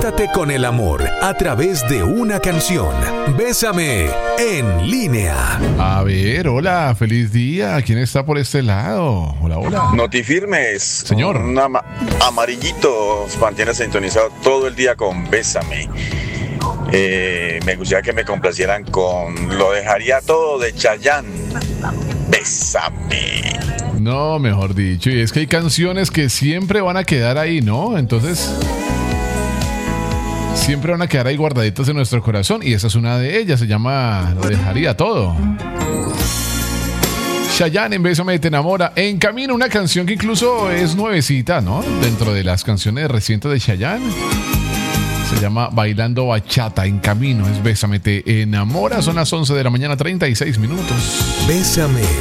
Conéctate con el amor a través de una canción. Bésame en línea. A ver, hola, feliz día. ¿Quién está por este lado? Hola, hola. Notifirmes. Señor. Un amarillito mantiene sintonizado todo el día con Bésame. Me gustaría que me complacieran con Lo Dejaría Todo de Chayanne. Bésame. No, mejor dicho. Y es que hay canciones que siempre van a quedar ahí, ¿no? Entonces, siempre van a quedar ahí guardaditas en nuestro corazón. Y esa es una de ellas. Se llama Lo Dejaría Todo. Chayanne en Bésame te enamora. En camino, una canción que incluso es nuevecita, ¿no? Dentro de las canciones recientes de Chayanne. Se llama Bailando Bachata. En camino es Bésame te enamora. Son las 11 de la mañana, 36 minutos. Bésame